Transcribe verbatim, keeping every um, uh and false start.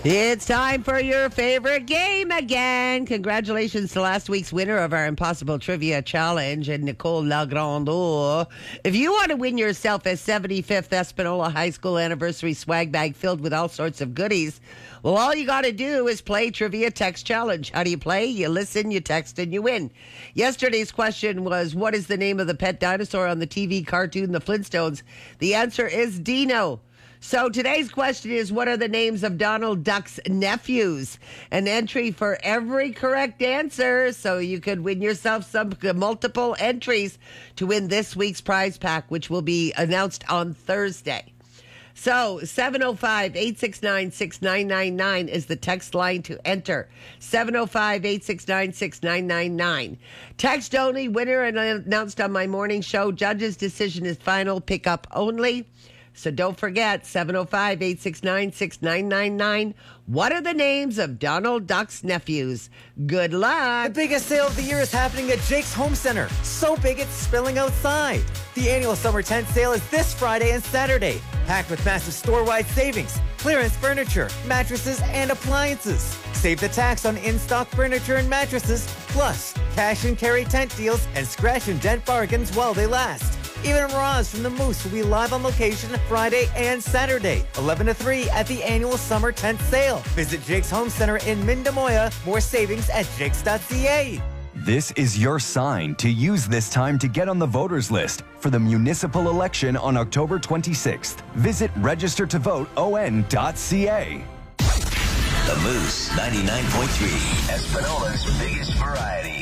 It's time for your favorite game again. Congratulations to last week's winner of our Impossible Trivia Challenge, and Nicole Lagrandeur. If you want to win yourself a seventy-fifth Espanola High School anniversary swag bag filled with all sorts of goodies, well, all you got to do is play Trivia Text Challenge. How do you play? You listen, you text, and you win. Yesterday's question was, what is the name of the pet dinosaur on the T V cartoon The Flintstones? The answer is Dino. So today's question is, what are the names of Donald Duck's nephews? An entry for every correct answer, so you could win yourself some multiple entries to win this week's prize pack, which will be announced on Thursday. So seven oh five, eight six nine, six nine nine nine is the text line to enter. seven oh five, eight six nine, six nine nine nine. Text only, winner announced on my morning show. Judge's decision is final, pick up only. So don't forget, seven oh five, eight six nine, six nine nine nine. What are the names of Donald Duck's nephews? Good luck. The biggest sale of the year is happening at Jake's Home Center. So big it's spilling outside. The annual summer tent sale is this Friday and Saturday. Packed with massive store-wide savings, clearance furniture, mattresses, and appliances. Save the tax on in-stock furniture and mattresses, plus cash and carry tent deals and scratch and dent bargains while they last. Even Roz from the Moose will be live on location Friday and Saturday, eleven to three at the annual summer tent sale. Visit Jake's Home Center in Mindamoya. More savings at jakes dot c a. This is your sign to use this time to get on the voters list for the municipal election on October twenty-sixth. Visit register to vote o n dot c a. The Moose ninety-nine point three, Espanola's biggest variety.